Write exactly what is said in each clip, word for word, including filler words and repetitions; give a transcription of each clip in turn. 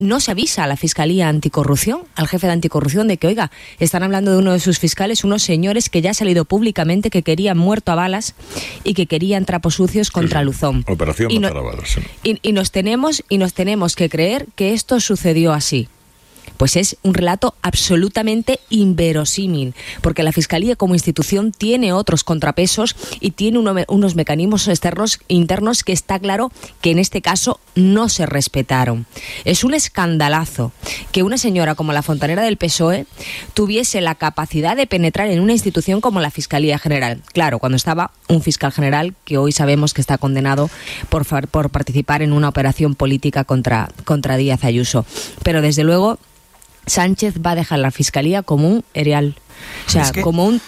no se avisa a la Fiscalía Anticorrupción, al jefe de Anticorrupción, de que, oiga, están hablando de uno de sus fiscales, unos señores que ya ha salido públicamente que querían muerto a balas y que querían trapos sucios contra sí, sí. Luzón. Operación y, no, matar a balas. Sí. Y, y, nos tenemos, y nos tenemos que creer que esto sucedió así. Pues es un relato absolutamente inverosímil, porque la Fiscalía como institución tiene otros contrapesos y tiene uno, unos mecanismos externos, internos que está claro que en este caso no se respetaron. Es un escandalazo que una señora como la fontanera del P S O E tuviese la capacidad de penetrar en una institución como la Fiscalía General. Claro, cuando estaba un fiscal general que hoy sabemos que está condenado por, por participar en una operación política contra, contra Díaz Ayuso. Pero desde luego Sánchez va a dejar la Fiscalía como un erial, o sea, es que, como un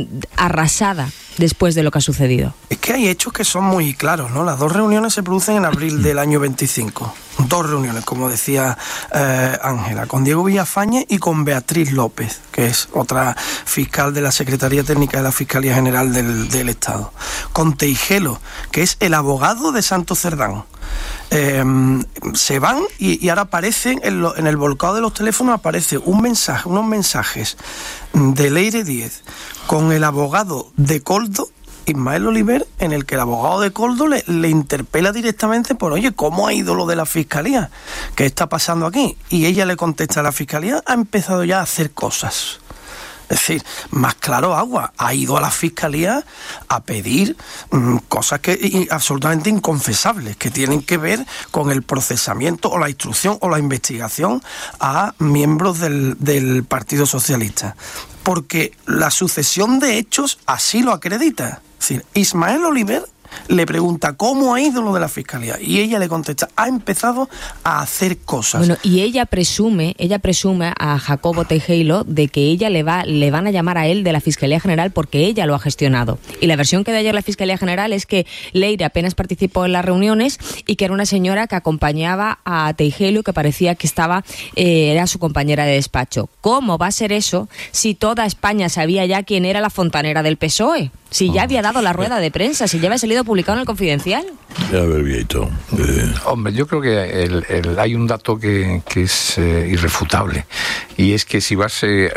arrasada después de lo que ha sucedido. Es que hay hechos que son muy claros, ¿no? Las dos reuniones se producen en abril del año veinticinco. Dos reuniones, como decía eh, Ángela, con Diego Villafañe y con Beatriz López, que es otra fiscal de la Secretaría Técnica de la Fiscalía General del, del Estado. Con Teijelo, que es el abogado de Santos Cerdán. Eh, se van y, y ahora aparecen en, lo, en el volcado de los teléfonos aparece un mensaje, unos mensajes de Leire Díez con el abogado de Coldo, Ismael Oliver, en el que el abogado de Coldo le, le interpela directamente por, oye, ¿cómo ha ido lo de la Fiscalía? ¿Qué está pasando aquí? Y ella le contesta, la Fiscalía ha empezado ya a hacer cosas. Es decir, más claro agua, ha ido a la Fiscalía a pedir mmm, cosas que y, absolutamente inconfesables, que tienen que ver con el procesamiento o la instrucción o la investigación a miembros del, del Partido Socialista. Porque la sucesión de hechos así lo acredita. Es decir, Ismael Oliver le pregunta cómo ha ido lo de la Fiscalía y ella le contesta, ha empezado a hacer cosas. Bueno, y ella presume, ella presume a Jacobo Teijelo de que ella le va, le van a llamar a él de la Fiscalía General porque ella lo ha gestionado. Y la versión que da ayer la Fiscalía General es que Leire apenas participó en las reuniones y que era una señora que acompañaba a Teijelo, que parecía que estaba, eh, era su compañera de despacho. ¿Cómo va a ser eso si toda España sabía ya quién era la fontanera del P S O E? Si ya había dado la rueda de prensa, si ya había salido publicado en el Confidencial. A ver, Vieito. Eh. Hombre, yo creo que el, el, hay un dato que, que es eh, irrefutable, y es que si vas eh,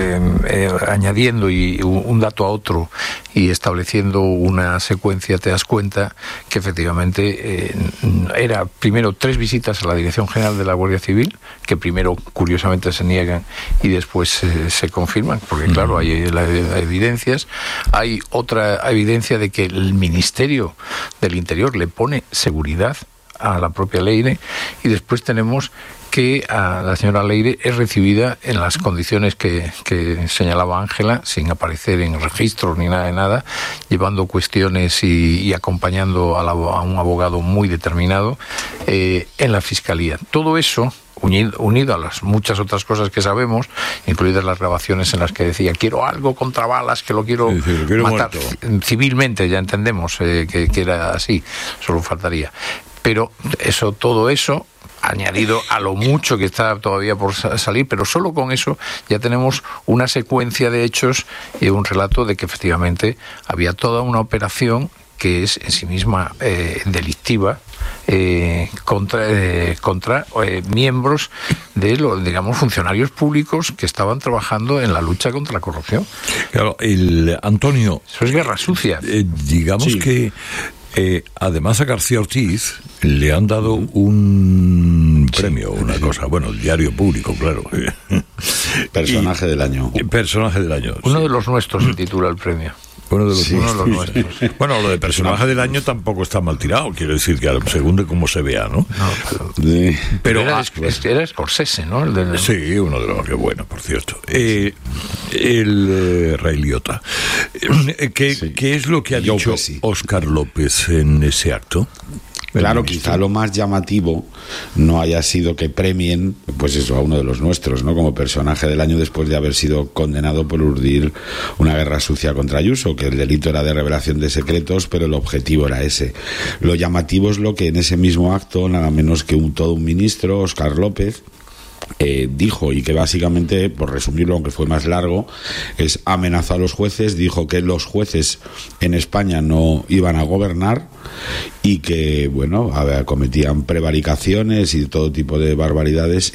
eh, añadiendo y un, un dato a otro y estableciendo una secuencia, te das cuenta que efectivamente eh, era primero tres visitas a la Dirección General de la Guardia Civil, que primero curiosamente se niegan y después eh, se confirman, porque claro, hay la, la evidencias, hay otra evidencia de que el Ministerio del Interior le pone seguridad a la propia Leire, y después tenemos que a la señora Leire es recibida en las condiciones que, que señalaba Ángela, sin aparecer en registros ni nada de nada, llevando cuestiones y, y acompañando a, la, a un abogado muy determinado eh, en la Fiscalía. Todo eso unido, unido a las muchas otras cosas que sabemos, incluidas las grabaciones en las que decía quiero algo contra balas, que lo quiero, sí, sí, lo quiero matar muerto. Civilmente, ya entendemos eh, que, que era así, solo faltaría. Pero eso, todo eso, añadido a lo mucho que está todavía por salir, pero solo con eso ya tenemos una secuencia de hechos y un relato de que efectivamente había toda una operación que es en sí misma eh, delictiva eh, contra, eh, contra eh, miembros de los, digamos, funcionarios públicos que estaban trabajando en la lucha contra la corrupción. Claro, el Antonio... Eso es guerra sucia. Eh, digamos sí. que Eh, además a García Ortiz le han dado un premio, sí, una cosa, bueno, el diario público, claro. Personaje y, del año. Personaje del año. Uno sí. de los nuestros se titula el premio. Uno de los, sí, uno de los nuestros. Sí. Bueno, lo de personaje del año tampoco está mal tirado, quiero decir que según de cómo se vea, ¿no? No, pero, sí. pero era, ah, era Scorsese, ¿no? El de... Sí, uno de los que bueno, por cierto. Eh, el eh, Ray Liotta. Eh, ¿qué, sí. ¿Qué es lo que ha Yo dicho pues sí. Óscar López en ese acto? Claro, quizá lo más llamativo no haya sido que premien, pues eso, a uno de los nuestros, ¿no? Como personaje del año después de haber sido condenado por urdir una guerra sucia contra Ayuso, que el delito era de revelación de secretos, pero el objetivo era ese. Lo llamativo es lo que en ese mismo acto, nada menos que un todo un ministro, Óscar López, Eh, dijo, y que básicamente, por resumirlo, aunque fue más largo, es amenazó a los jueces, dijo que los jueces en España no iban a gobernar y que, bueno, a ver, cometían prevaricaciones y todo tipo de barbaridades